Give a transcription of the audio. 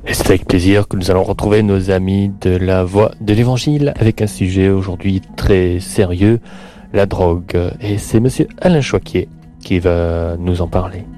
Et c'est avec plaisir que nous allons retrouver nos amis de la Voix de l'Évangile avec un sujet aujourd'hui très sérieux, la drogue. Et c'est monsieur Alain Choquet qui va nous en parler.